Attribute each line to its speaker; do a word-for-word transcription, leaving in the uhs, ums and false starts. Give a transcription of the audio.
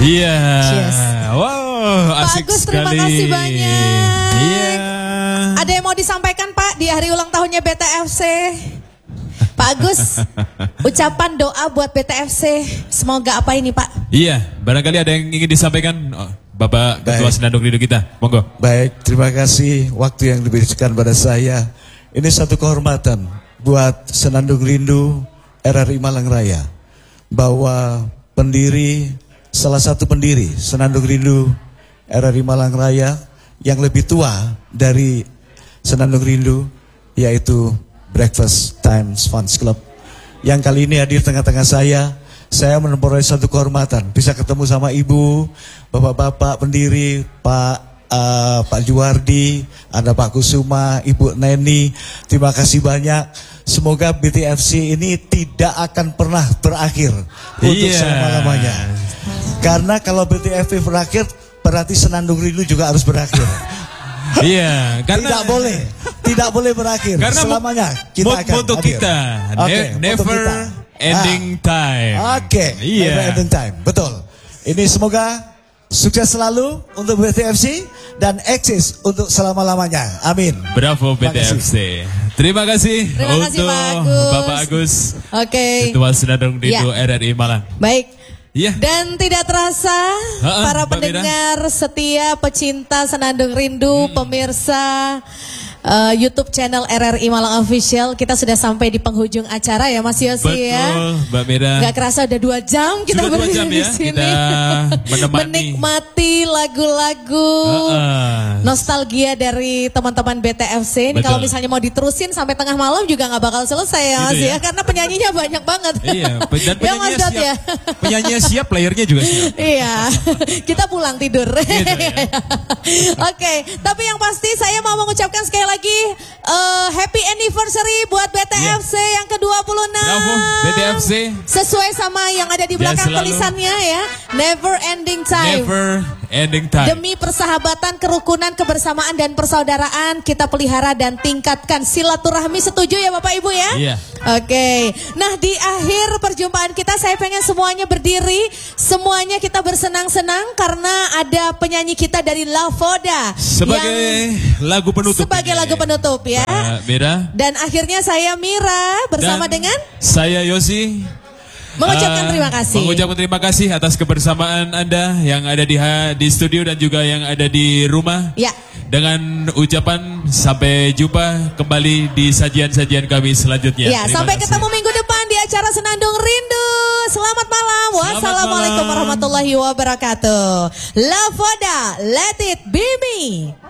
Speaker 1: Iya.
Speaker 2: Cheers.
Speaker 1: Wow, asik
Speaker 2: Pak Agus,
Speaker 1: sekali.
Speaker 2: terima kasih banyak.
Speaker 1: Iya.
Speaker 2: Ada yang mau disampaikan Pak di hari ulang tahunnya B T F C? Pak Agus, ucapan doa buat B T F C. Semoga apa ini Pak?
Speaker 1: Iya, barangkali ada yang ingin disampaikan. Oh, Bapak Ketua Senandung Rindu kita, monggo.
Speaker 3: Baik, terima kasih waktu yang diberikan pada saya. Ini satu kehormatan buat Senandung Rindu R R I Malang Raya. Bahwa pendiri, salah satu pendiri Senandung Rindu R R I Malang Raya yang lebih tua dari Senandung Rindu, yaitu Breakfast Times Fans Club, yang kali ini hadir tengah-tengah saya. Saya memperoleh satu kehormatan bisa ketemu sama ibu, bapak-bapak pendiri, Pak uh, Pak Juwardi, ada Pak Kusuma, Ibu Neni. Terima kasih banyak. Semoga B T F C ini tidak akan pernah berakhir untuk
Speaker 1: yeah.
Speaker 3: selama-lamanya. Karena kalau B T F C berakhir, berarti Senandung Rindu juga harus berakhir.
Speaker 1: Iya, karena
Speaker 3: tidak boleh, tidak boleh berakhir.
Speaker 1: Karena
Speaker 3: selamanya kita akan
Speaker 1: untuk
Speaker 3: hadir.
Speaker 1: kita,
Speaker 3: okay,
Speaker 1: ne never
Speaker 3: kita.
Speaker 1: ending
Speaker 3: ah.
Speaker 1: time.
Speaker 3: Oke, okay.
Speaker 1: Iya.
Speaker 3: Never ending time, betul. Ini semoga sukses selalu untuk B T F C dan eksis untuk selama-lamanya. Amin.
Speaker 1: Bravo B T F C. Terima kasih
Speaker 2: Terima
Speaker 1: untuk
Speaker 2: kasih, Pak Agus.
Speaker 1: Bapak Agus.
Speaker 2: Oke. Okay.
Speaker 1: Ketua Senandung Rindu ya. R R I Malang.
Speaker 2: Baik.
Speaker 1: Ya.
Speaker 2: Dan tidak terasa
Speaker 1: Ha-ha,
Speaker 2: para
Speaker 1: Mbak
Speaker 2: pendengar
Speaker 1: Mira.
Speaker 2: setia pecinta Senandung Rindu, hmm. pemirsa uh, YouTube channel R R I Malang Official, kita sudah sampai di penghujung acara ya Mas Yosi.
Speaker 1: Betul,
Speaker 2: ya.
Speaker 1: Mbak Mira.
Speaker 2: Gak kerasa udah dua jam kita
Speaker 1: Sudah dua
Speaker 2: berdiri
Speaker 1: jam
Speaker 2: di
Speaker 1: ya,
Speaker 2: sini.
Speaker 1: kita menemani.
Speaker 2: Menikmati lagu-lagu
Speaker 1: Ha-ha.
Speaker 2: nostalgia dari teman-teman B T F C. Ini kalau misalnya mau diterusin sampai tengah malam juga nggak bakal selesai ya Mas gitu ya? ya, karena penyanyinya banyak banget.
Speaker 1: Iya, dan penyanyinya
Speaker 2: ya,
Speaker 1: siap. Ya? Penyanyinya siap, playernya juga siap.
Speaker 2: Iya, kita pulang tidur. Gitu, ya? Oke, okay, tapi yang pasti saya mau mengucapkan sekali lagi uh, happy anniversary buat B T F C yeah. yang ke dua puluh enam.
Speaker 1: Bravo B T F C.
Speaker 2: Sesuai sama yang ada di belakang ya, tulisannya ya, never ending time.
Speaker 1: Never ending time.
Speaker 2: Demi persahabatan, kerukunan, kebersamaan dan persaudaraan kita pelihara dan tingkatkan silaturahmi. Setuju ya Bapak Ibu ya?
Speaker 1: Iya.
Speaker 2: Oke. Okay. Nah, di akhir perjumpaan kita saya pengen semuanya berdiri, semuanya kita bersenang-senang karena ada penyanyi kita dari Lavoda
Speaker 1: sebagai lagu penutup.
Speaker 2: Sebagai
Speaker 1: ini.
Speaker 2: lagu penutup ya.
Speaker 1: Uh, Mira.
Speaker 2: Dan akhirnya saya Mira bersama
Speaker 1: dan
Speaker 2: dengan
Speaker 1: saya Yosi.
Speaker 2: Mengucapkan
Speaker 1: uh,
Speaker 2: terima kasih.
Speaker 1: Mengucapkan terima kasih atas kebersamaan Anda yang ada di di studio dan juga yang ada di rumah.
Speaker 2: Ya.
Speaker 1: Dengan ucapan sampai jumpa kembali di sajian-sajian kami selanjutnya.
Speaker 2: Ya,
Speaker 1: terima
Speaker 2: sampai
Speaker 1: kasih.
Speaker 2: ketemu minggu depan di acara Senandung Rindu. Selamat malam.
Speaker 1: Selamat
Speaker 2: Wassalamualaikum
Speaker 1: malam.
Speaker 2: warahmatullahi wabarakatuh. Lavoda, let it be me.